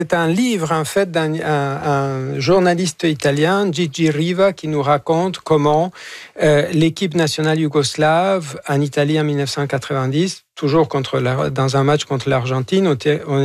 C'est un livre, en fait, un journaliste italien, Gigi Riva, qui nous raconte comment l'équipe nationale yougoslave, en Italie en 1990, toujours dans un match contre l'Argentine,